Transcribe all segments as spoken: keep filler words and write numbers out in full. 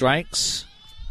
strikes.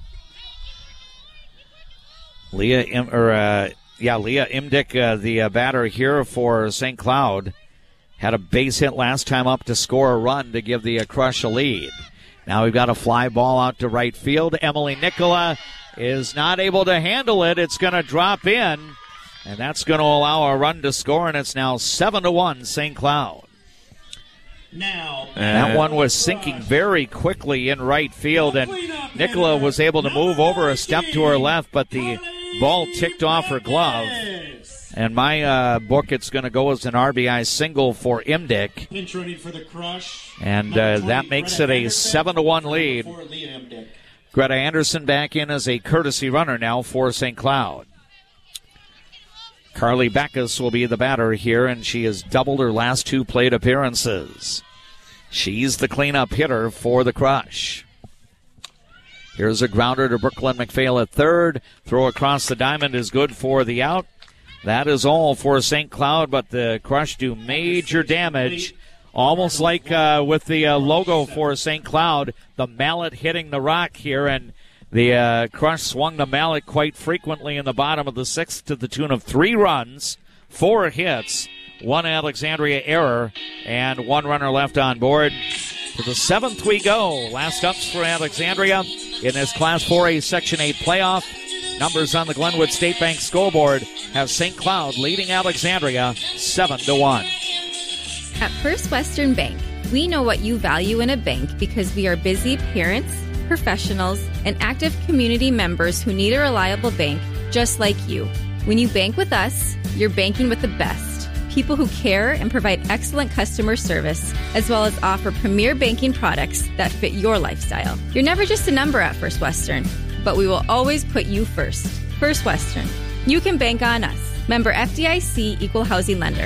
Leah, Im- or uh, yeah, Leah Imdick, uh, the uh, batter here for Saint Cloud, had a base hit last time up to score a run to give the uh, Crush a lead. Now we've got a fly ball out to right field. Emily Nicola is not able to handle it. It's going to drop in, and that's going to allow a run to score, and it's now seven to one Saint Cloud. Now, and that one was sinking very quickly in right field, and Nicola was able to move over a step to her left, but the ball ticked off her glove. And my uh, book, it's going to go as an R B I single for Imdick. Pinch running for the Crush. And uh, that makes it a seven to one lead. Greta Anderson back in as a courtesy runner now for Saint Cloud. Carly Backus will be the batter here, and she has doubled her last two plate appearances. She's the cleanup hitter for the Crush. Here's a grounder to Brooklyn McPhail at third. Throw across the diamond is good for the out. That is all for Saint Cloud, but the Crush do major damage. Almost like uh, with the uh, logo for Saint Cloud, the mallet hitting the rock here, and the uh, Crush swung the mallet quite frequently in the bottom of the sixth to the tune of three runs, four hits, one Alexandria error, and one runner left on board. To the seventh we go. Last ups for Alexandria in this Class four A Section eight playoff. Numbers on the Glenwood State Bank scoreboard have Saint Cloud leading Alexandria seven to one. At First Western Bank, we know what you value in a bank because we are busy parents, professionals, and active community members who need a reliable bank just like you. When you bank with us, you're banking with the best. People who care and provide excellent customer service, as well as offer premier banking products that fit your lifestyle. You're never just a number at First Western, but we will always put you first. First Western. You can bank on us. Member F D I C Equal Housing Lender.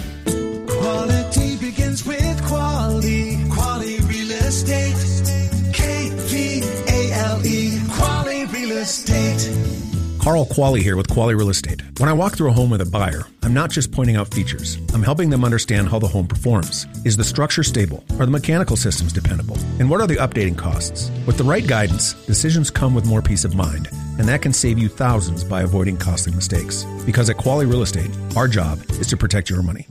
Quality begins with quality. Quality real estate. K V A L E. Quality real estate. Carl Qualley here with Qualley Real Estate. When I walk through a home with a buyer, I'm not just pointing out features. I'm helping them understand how the home performs. Is the structure stable? Are the mechanical systems dependable? And what are the updating costs? With the right guidance, decisions come with more peace of mind, and that can save you thousands by avoiding costly mistakes. Because at Qualley Real Estate, our job is to protect your money.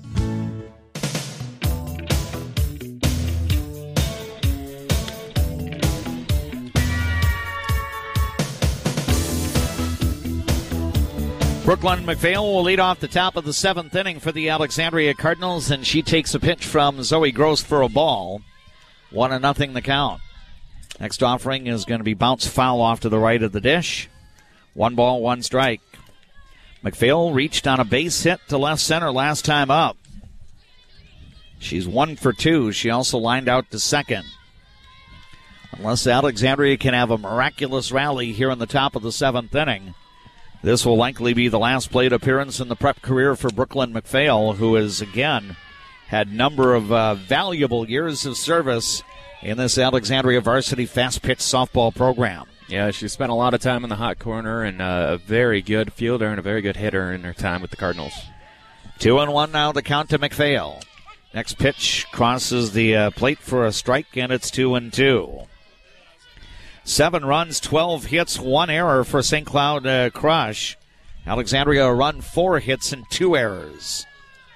Brooklyn McPhail will lead off the top of the seventh inning for the Alexandria Cardinals, and she takes a pitch from Zoe Gross for a ball. One and nothing the count. Next offering is going to be bounce foul off to the right of the dish. One ball, one strike. McPhail reached on a base hit to left center last time up. She's one for two. She also lined out to second. Unless Alexandria can have a miraculous rally here in the top of the seventh inning, this will likely be the last plate appearance in the prep career for Brooklyn McPhail, who has, again, had a number of uh, valuable years of service in this Alexandria varsity fast-pitch softball program. Yeah, she spent a lot of time in the hot corner, and uh, a very good fielder and a very good hitter in her time with the Cardinals. Two and one now, the count to McPhail. Next pitch crosses the uh, plate for a strike, and it's two and two. Seven runs, twelve hits, one error for Saint Cloud uh, Crush. Alexandria a run, four hits, and two errors.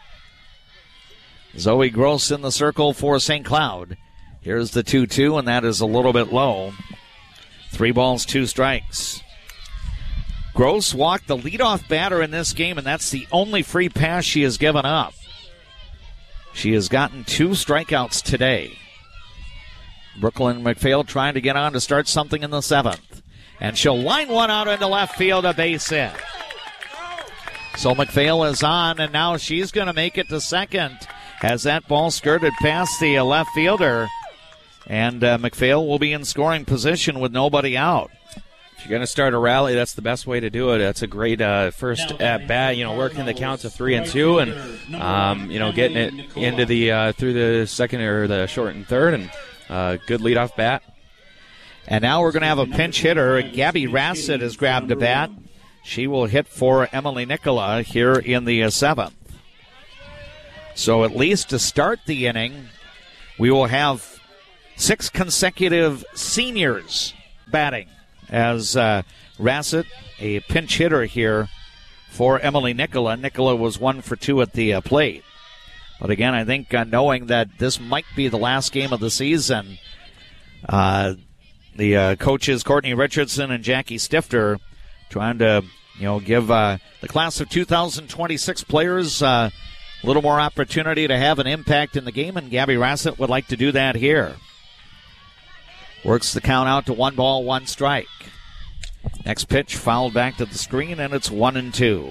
Zoe Gross in the circle for Saint Cloud. Here's the two two, and that is a little bit low. Three balls, two strikes. Gross walked the leadoff batter in this game, and that's the only free pass she has given up. She has gotten two strikeouts today. Brooklyn McPhail trying to get on to start something in the seventh. And she'll line one out into left field, a base hit. So McPhail is on, and now she's going to make it to second as that ball skirted past the left fielder. And uh, McPhail will be in scoring position with nobody out. If you're going to start a rally, that's the best way to do it. That's a great uh, first at bat. You know, working the count to three and two, and um, you know, getting it into the uh, through the second or the short and third, and uh, good leadoff bat. And now we're going to have a pinch hitter. Gabby Rassett has grabbed a bat. She will hit for Emily Nicola here in the uh, seventh. So at least to start the inning, we will have six consecutive seniors batting as uh, Rassett, a pinch hitter here for Emily Nicola. Nicola was one for two at the uh, plate. But again, I think uh, knowing that this might be the last game of the season, uh, the uh, coaches Courtney Richardson and Jackie Stifter trying to, you know, give uh, the class of two thousand twenty-six players uh, a little more opportunity to have an impact in the game, and Gabby Rassett would like to do that here. Works the count out to one ball, one strike. Next pitch fouled back to the screen, and it's one and two.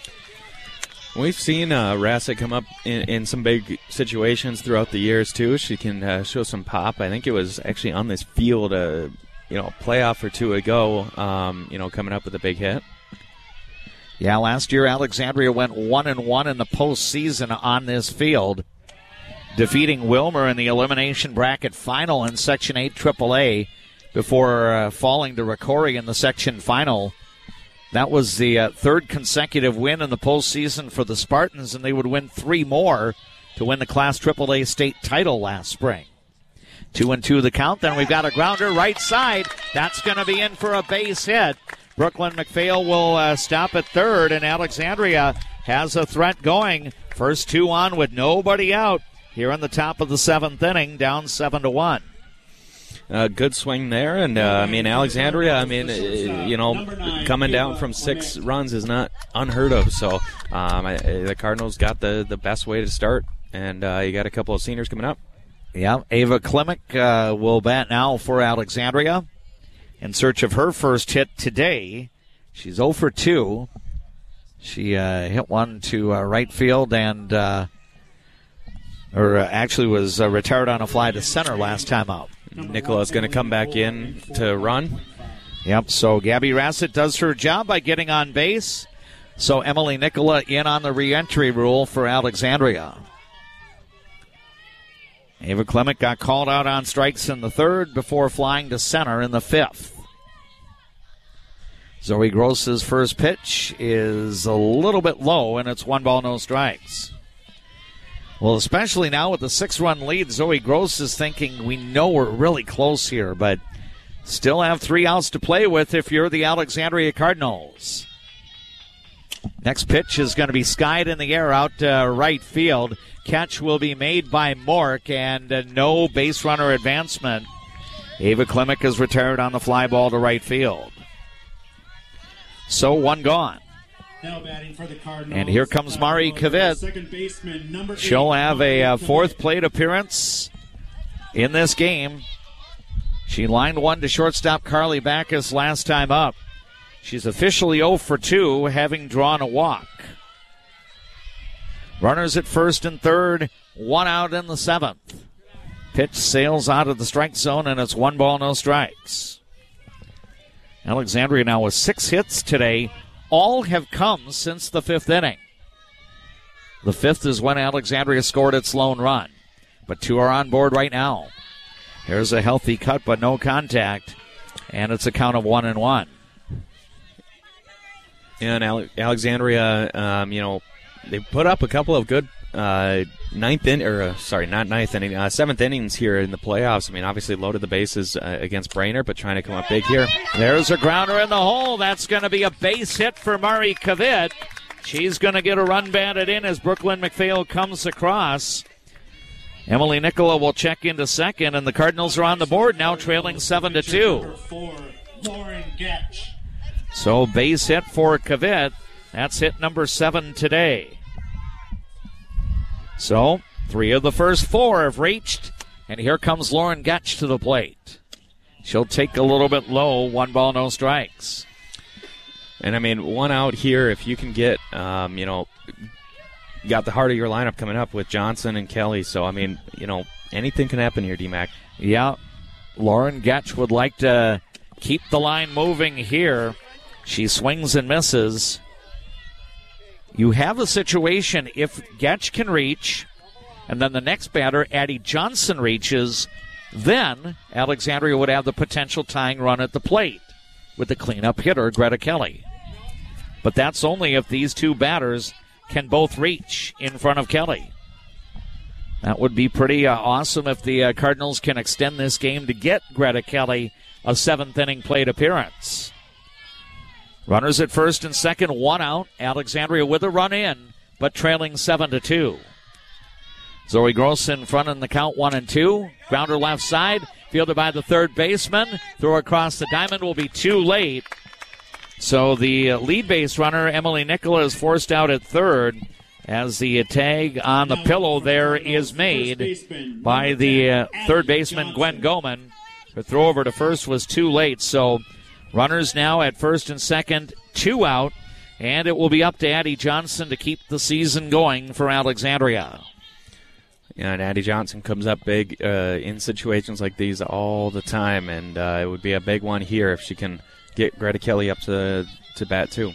We've seen uh, Rassett come up in, in some big situations throughout the years, too. She can uh, show some pop. I think it was actually on this field, uh, you know, a playoff or two ago, um, you know, coming up with a big hit. Yeah, last year Alexandria went one and one in the postseason on this field, defeating Wilmer in the elimination bracket final in Section eight triple A before uh, falling to Rocori in the section final. That was the uh, third consecutive win in the postseason for the Spartans, and they would win three more to win the Class triple A state title last spring. Two and two the count. Then we've got a grounder right side. That's going to be in for a base hit. Brooklyn McPhail will uh, stop at third, and Alexandria has a threat going. First two on with nobody out here in the top of the seventh inning, down seven to one. Uh, good swing there, and uh, I mean Alexandria. I mean, uh, you know, coming down from six runs is not unheard of. So um, I, the Cardinals got the, the best way to start, and uh, you got a couple of seniors coming up. Yeah, Ava Klimek uh, will bat now for Alexandria in search of her first hit today. She's oh for two. She uh, hit one to uh, right field and, uh, or uh, actually was uh, retired on a fly to center last time out. Nicola's going to come back in to run. Yep, so Gabby Rassett does her job by getting on base. So Emily Nicola in on the re-entry rule for Alexandria. Ava Klimek got called out on strikes in the third before flying to center in the fifth. Zoe Gross's first pitch is a little bit low, and it's one ball, no strikes. Well, especially now with the six-run lead, Zoe Gross is thinking, we know we're really close here, but still have three outs to play with if you're the Alexandria Cardinals. Next pitch is going to be skied in the air out uh, right field. Catch will be made by Mork, and uh, no base runner advancement. Ava Klimek is retired on the fly ball to right field. So one gone. Now batting for the Cardinals, and here comes Mari Kavit. Second baseman, number She'll eight, have a uh, Mari fourth Kavit. plate appearance in this game. She lined one to shortstop Carly Backus last time up. She's officially oh for two, having drawn a walk. Runners at first and third, one out in the seventh. Pitch sails out of the strike zone, and it's one ball, no strikes. Alexandria now with six hits today. All have come since the fifth inning. The fifth is when Alexandria scored its lone run. But two are on board right now. Here's a healthy cut, but no contact. And it's a count of one and one. And Ale- Alexandria, um, you know, they put up a couple of good uh, ninth in or uh, sorry, not ninth inning, uh, seventh innings here in the playoffs. I mean, obviously loaded the bases uh, against Brainerd, but trying to come up big here. There's a grounder in the hole. That's going to be a base hit for Mari Kavit. She's going to get a run batted in as Brooklyn McPhail comes across. Emily Nicola will check into second, and the Cardinals are on the board now, trailing seven to two. Number four, Lauren Getch. So base hit for Kavit. That's hit number seven today. So three of the first four have reached, and here comes Lauren Getch to the plate. She'll take a little bit low, one ball, no strikes. And I mean, one out here, if you can get, um, you know, got the heart of your lineup coming up with Johnson and Kelly. So, I mean, you know, anything can happen here, D-Mac. Yeah, Lauren Getch would like to keep the line moving here. She swings and misses. You have a situation if Getch can reach, and then the next batter, Addie Johnson, reaches, then Alexandria would have the potential tying run at the plate with the cleanup hitter, Greta Kelly. But that's only if these two batters can both reach in front of Kelly. That would be pretty uh, awesome if the uh, Cardinals can extend this game to get Greta Kelly a seventh inning plate appearance. Runners at first and second, one out. Alexandria with a run in, but trailing seven to two. Zoe Gross in front in the count, one and two. Grounder left side, fielded by the third baseman. Throw across the diamond will be too late. So the lead base runner, Emily Nicola, is forced out at third as the tag on the pillow there is made by the uh, third baseman, Gwen Goman. The throw over to first was too late. So runners now at first and second, two out. And it will be up to Addie Johnson to keep the season going for Alexandria. Yeah, and Addie Johnson comes up big uh, in situations like these all the time, and uh, it would be a big one here if she can get Greta Kelly up to to bat too.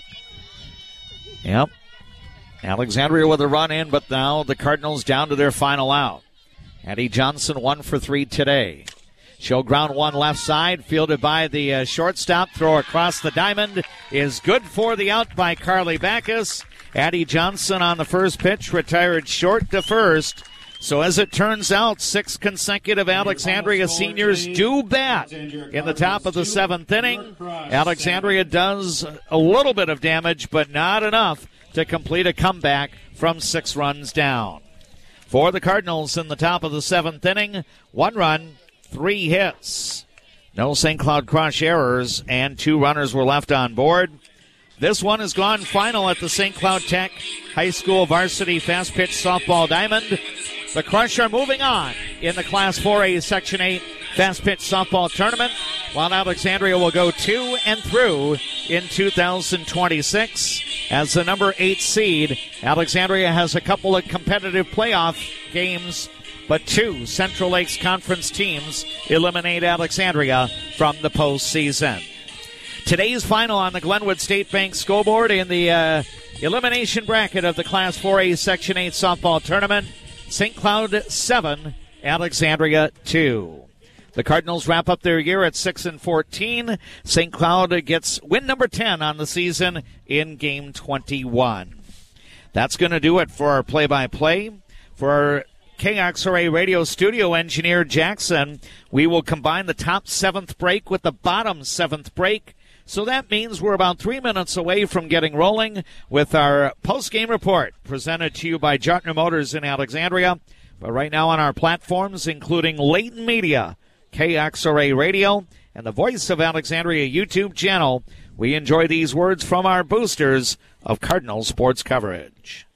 Yep. Alexandria with a run in, but now the Cardinals down to their final out. Addie Johnson one for three today. She'll ground one left side, fielded by the uh, shortstop. Throw across the diamond is good for the out by Carly Backus. Addie Johnson on the first pitch retired short to first. So as it turns out, six consecutive Alexandria seniors do bat in the top of the seventh inning. Alexandria does a little bit of damage, but not enough to complete a comeback from six runs down. For the Cardinals in the top of the seventh inning, one run, three hits. No Saint Cloud Crush errors, and two runners were left on board. This one has gone final at the Saint Cloud Tech High School Varsity Fast Pitch Softball Diamond. The Crush are moving on in the Class four A Section eight Fast Pitch Softball Tournament, while Alexandria will go to and through in two thousand twenty-six. As the number eight seed, Alexandria has a couple of competitive playoff games, but two Central Lakes Conference teams eliminate Alexandria from the postseason. Today's final on the Glenwood State Bank scoreboard in the uh, elimination bracket of the Class four A Section eight Softball Tournament. Saint Cloud seven, Alexandria two. The Cardinals wrap up their year at six and fourteen. Saint Cloud gets win number ten on the season in game twenty-one. That's going to do it for our play-by-play. For our K X R A radio studio engineer Jackson, we will combine the top seventh break with the bottom seventh break. So that means we're about three minutes away from getting rolling with our post-game report presented to you by Jartner Motors in Alexandria. But right now on our platforms, including Layton Media, K X R A Radio, and the Voice of Alexandria YouTube channel, we enjoy these words from our boosters of Cardinal sports coverage.